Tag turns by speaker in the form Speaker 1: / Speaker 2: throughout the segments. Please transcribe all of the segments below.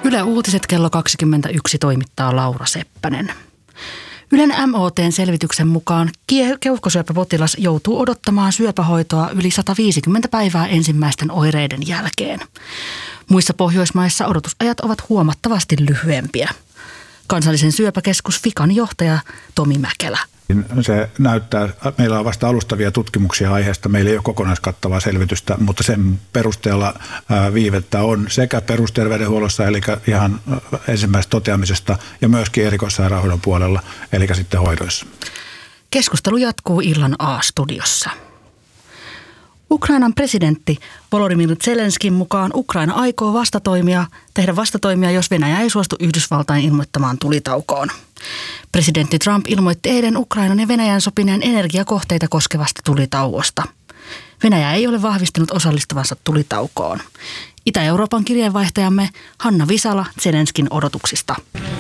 Speaker 1: Yle Uutiset kello 21 toimittaa Laura Seppänen. Ylen MOT:n selvityksen mukaan keuhkosyöpäpotilas joutuu odottamaan syöpähoitoa yli 150 päivää ensimmäisten oireiden jälkeen. Muissa Pohjoismaissa odotusajat ovat huomattavasti lyhyempiä. Kansallisen syöpäkeskus Fikan johtaja Tomi Mäkelä.
Speaker 2: Se näyttää, meillä on vasta alustavia tutkimuksia aiheesta, meillä ei ole kokonaiskattavaa selvitystä, mutta sen perusteella viivettä on sekä perusterveydenhuollossa, eli ihan ensimmäisestä toteamisesta, ja myöskin erikoissairaanhoidon puolella, eli sitten hoidoissa.
Speaker 1: Keskustelu jatkuu illan A-studiossa. Ukrainan presidentti Volodymyr Zelenskin mukaan Ukraina aikoo tehdä vastatoimia, jos Venäjä ei suostu Yhdysvaltain ilmoittamaan tulitaukoon. Presidentti Trump ilmoitti eilen Ukrainan ja Venäjän sopineen energiakohteita koskevasta tulitauosta. Venäjä ei ole vahvistanut osallistuvansa tulitaukoon. Itä-Euroopan kirjeenvaihtajamme Hanna Visala Zelenskin odotuksista.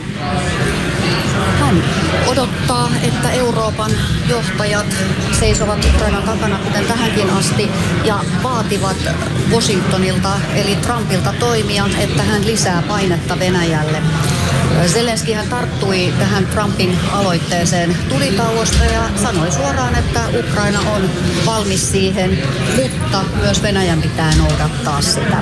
Speaker 3: Hän odottaa, että Euroopan johtajat seisovat Ukrainan takana, kuten tähänkin asti, ja vaativat Washingtonilta eli Trumpilta toimia, että hän lisää painetta Venäjälle. Zelenski hän tarttui tähän Trumpin aloitteeseen tulitauosta ja sanoi suoraan, että Ukraina on valmis siihen, mutta myös Venäjän pitää noudattaa sitä.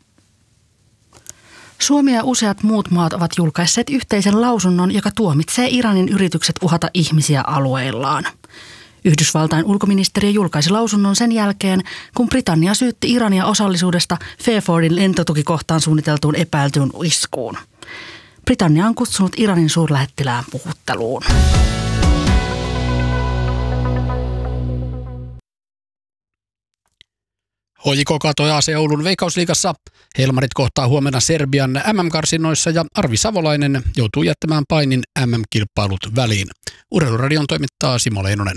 Speaker 1: Suomi ja useat muut maat ovat julkaisseet yhteisen lausunnon, joka tuomitsee Iranin yritykset uhata ihmisiä alueillaan. Yhdysvaltain ulkoministeriö julkaisi lausunnon sen jälkeen, kun Britannia syytti Irania osallisuudesta Fairfordin lentotukikohtaan suunniteltuun epäiltyyn iskuun. Britannia on kutsunut Iranin suurlähettilään puhutteluun.
Speaker 4: HJK katoi AC Oulun Veikkausliigassa. Helmarit kohtaa huomenna Serbian MM-karsinnoissa ja Arvi Savolainen joutuu jättämään painin MM-kilpailut väliin. Urheiluradion toimittaa Simo Leinonen.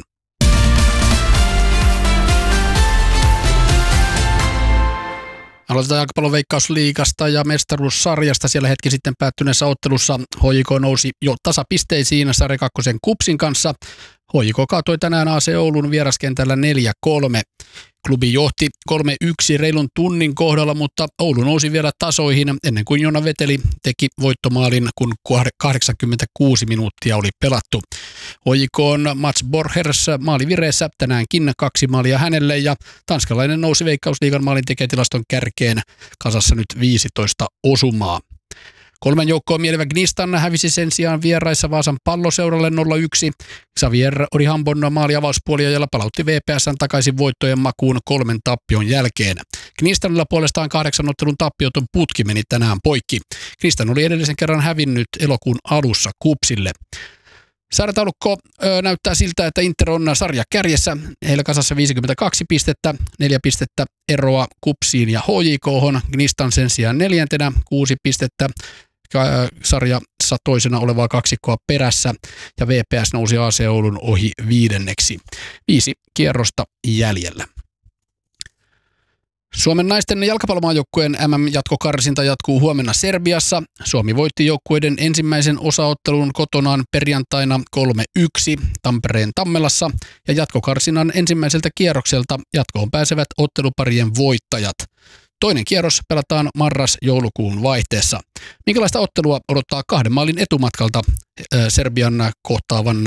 Speaker 4: Aloitetaan jalkapallon Veikkausliigasta ja mestaruussarjasta. Siellä hetki sitten päättyneessä ottelussa HJK nousi jo tasapisteisiin sarja 2 KuPSin kanssa. HJK kaatoi tänään AC Oulun vieraskentällä 4-3. Klubi johti 3-1 reilun tunnin kohdalla, mutta Oulu nousi vielä tasoihin ennen kuin Jonna Veteli teki voittomaalin, kun 86 minuuttia oli pelattu. HJK:n Mats Borgers maalivireessä tänäänkin 2 maalia hänelle ja tanskalainen nousi Veikkausliigan maalintekijätilaston kärkeen kasassa nyt 15 osumaa. 3 joukkoon mielivä Gnistan hävisi sen sijaan vieraissa Vaasan Palloseuralle 0-1. Xavier Orihambon maaliavauspuoliajalla palautti VPS:n takaisin voittojen makuun 3 tappion jälkeen. Gnistanilla puolestaan 8 ottelun tappioton putki meni tänään poikki. Gnistan oli edellisen kerran hävinnyt elokuun alussa KuPSille. Sarjataulukko näyttää siltä, että Inter on sarja kärjessä. Heillä kasassa 52 pistettä, 4 pistettä eroa KuPSiin ja HJK:hon. Gnistan sen sijaan 4. 6 pistettä. Sarjassa toisena olevaa kaksikkoa perässä ja VPS nousi AC Oulun ohi 5. 5 kierrosta jäljellä. Suomen naisten jalkapallomaajoukkueen MM-jatkokarsinta jatkuu huomenna Serbiassa. Suomi voitti joukkueiden ensimmäisen osaottelun kotonaan perjantaina 3-1 Tampereen Tammelassa ja jatkokarsinnan ensimmäiseltä kierrokselta jatkoon pääsevät otteluparien voittajat. Toinen kierros pelataan marras-joulukuun vaihteessa. Minkälaista ottelua odottaa 2 maalin etumatkalta Serbian kohtaavan